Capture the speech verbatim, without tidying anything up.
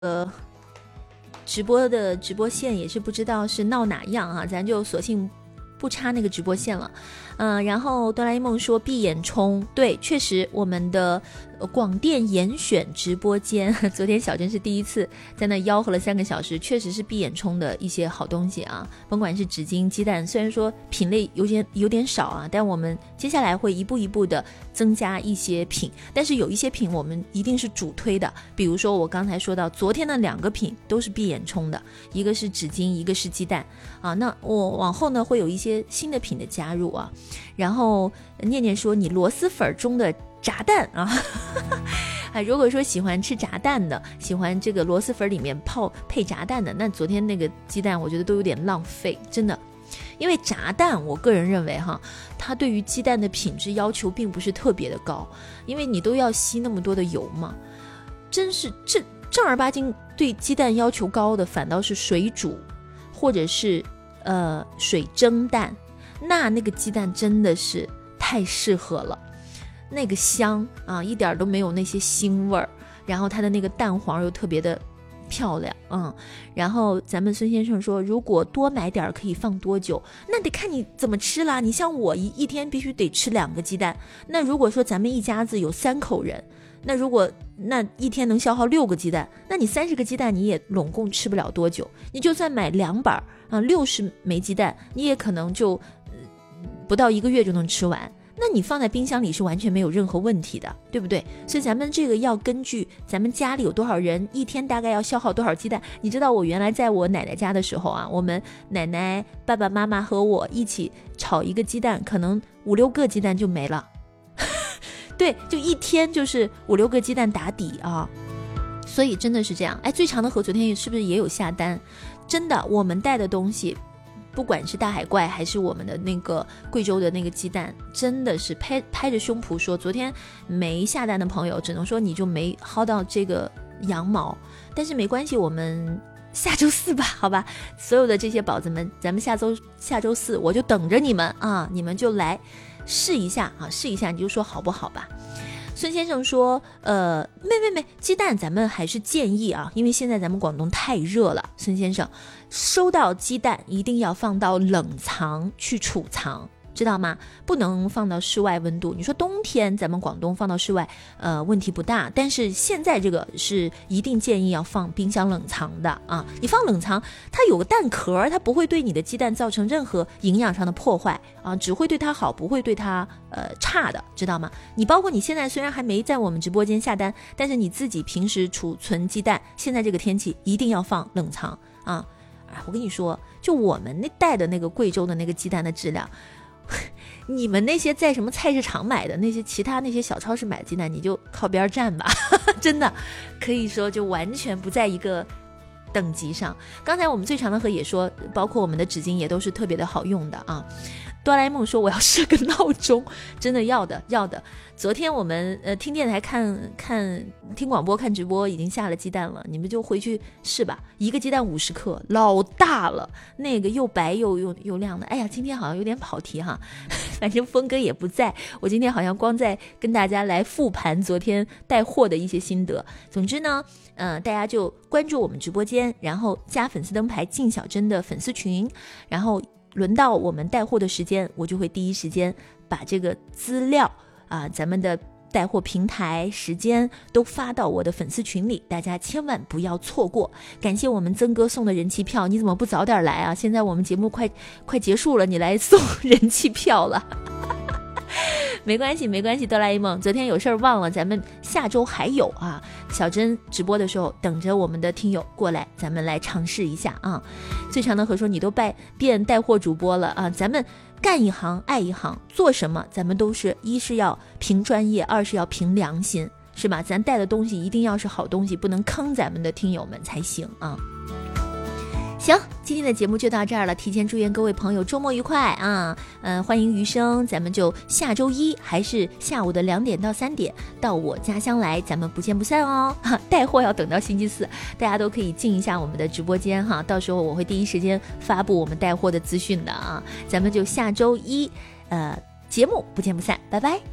呃直播的直播线也是不知道是闹哪样啊，咱就索性不插那个直播线了。嗯、呃，然后哆啦 A 梦说闭眼冲，对，确实我们的广电严选直播间，昨天小珍是第一次在那吆喝了三个小时，确实是闭眼冲的一些好东西啊，甭管是纸巾、鸡蛋，虽然说品类有点有点少啊，但我们接下来会一步一步的增加一些品，但是有一些品我们一定是主推的，比如说我刚才说到昨天的两个品都是闭眼冲的，一个是纸巾，一个是鸡蛋啊，那我往后呢会有一些新的品的加入啊。然后念念说你螺蛳粉中的炸蛋啊啊，如果说喜欢吃炸蛋的，喜欢这个螺蛳粉里面泡配炸蛋的，那昨天那个鸡蛋我觉得都有点浪费，真的。因为炸蛋我个人认为哈，它对于鸡蛋的品质要求并不是特别的高，因为你都要吸那么多的油嘛，真是正正儿八经对鸡蛋要求高的反倒是水煮或者是呃水蒸蛋，那那个鸡蛋真的是太适合了，那个香啊，一点都没有那些腥味儿，然后它的那个蛋黄又特别的漂亮，嗯，然后咱们孙先生说，如果多买点可以放多久？那得看你怎么吃啦。你像我一一天必须得吃两个鸡蛋，那如果说咱们一家子有三口人，那如果那一天能消耗六个鸡蛋，那你三十个鸡蛋你也拢共吃不了多久。你就算买两板啊，六十枚鸡蛋，你也可能就、呃、不到一个月就能吃完。那你放在冰箱里是完全没有任何问题的，对不对？所以咱们这个要根据咱们家里有多少人，一天大概要消耗多少鸡蛋。你知道我原来在我奶奶家的时候啊，我们奶奶、爸爸妈妈和我一起炒一个鸡蛋，可能五六个鸡蛋就没了。对，就一天就是五六个鸡蛋打底啊。所以真的是这样。哎，最长的河昨天是不是也有下单？真的，我们带的东西不管是大海怪还是我们的那个贵州的那个鸡蛋，真的是拍拍着胸脯说，昨天没下单的朋友只能说你就没薅到这个羊毛，但是没关系，我们下周四吧，好吧，所有的这些宝子们，咱们下周下周四我就等着你们啊，你们就来试一下啊，试一下你就说好不好吧。孙先生说呃，没没没，鸡蛋咱们还是建议啊，因为现在咱们广东太热了，孙先生收到鸡蛋一定要放到冷藏去储藏，知道吗？不能放到室外温度。你说冬天咱们广东放到室外呃问题不大，但是现在这个是一定建议要放冰箱冷藏的啊。你放冷藏它有个蛋壳，它不会对你的鸡蛋造成任何营养上的破坏啊，只会对它好，不会对它呃差的，知道吗？你包括你现在虽然还没在我们直播间下单，但是你自己平时储存鸡蛋，现在这个天气一定要放冷藏啊。我跟你说，就我们那带的那个贵州的那个鸡蛋的质量，你们那些在什么菜市场买的那些其他那些小超市买的鸡蛋，你就靠边站吧真的可以说就完全不在一个等级上。刚才我们最长的河也说，包括我们的纸巾也都是特别的好用的啊。哆啦 A 梦说我要设个闹钟，真的要的要的。昨天我们呃听电台看看听广播看直播已经下了鸡蛋了，你们就回去试吧，一个鸡蛋五十克，老大了，那个又白又又又亮的。哎呀，今天好像有点跑题哈，反正峰哥也不在，我今天好像光在跟大家来复盘昨天带货的一些心得。总之呢，呃，大家就关注我们直播间，然后加粉丝灯牌进小珍的粉丝群，然后轮到我们带货的时间，我就会第一时间把这个资料啊，咱们的带货平台时间都发到我的粉丝群里，大家千万不要错过。感谢我们曾哥送的人气票，你怎么不早点来啊？现在我们节目快快结束了，你来送人气票了没关系没关系，哆啦 A 梦昨天有事儿忘了，咱们下周还有啊，小珍直播的时候等着我们的听友过来，咱们来尝试一下啊。最长的河说你都拜变带货主播了啊，咱们干一行爱一行，做什么咱们都是一是要凭专业，二是要凭良心，是吧？咱带的东西一定要是好东西，不能坑咱们的听友们才行啊。行，今天的节目就到这儿了，提前祝愿各位朋友周末愉快啊！嗯，欢迎余生，咱们就下周一还是下午的两点到三点到我家乡来，咱们不见不散哦。哈，带货要等到星期四，大家都可以进一下我们的直播间哈，到时候我会第一时间发布我们带货的资讯的啊。咱们就下周一，呃，节目不见不散，拜拜。